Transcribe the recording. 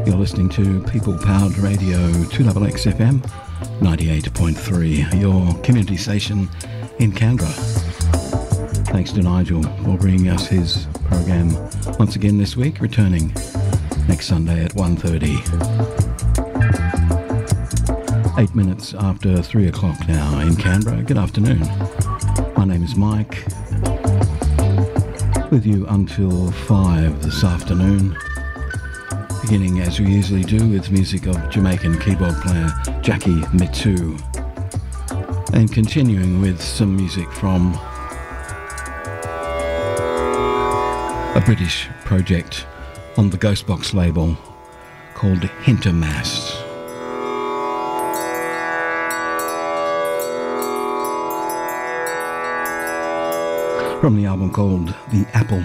You're listening to People Powered Radio 2XX FM 98.3, your community station in Canberra. Thanks to Nigel for bringing us his program once again this week, returning next Sunday at 1:30. 8 minutes after 3 o'clock now in Canberra. Good afternoon. My name is Mike, with you until 5 this afternoon, beginning as we usually do with music of Jamaican keyboard player Jackie Mittoo, and continuing with some music from a British project on the Ghostbox label called Hintermast. From the album called The Apple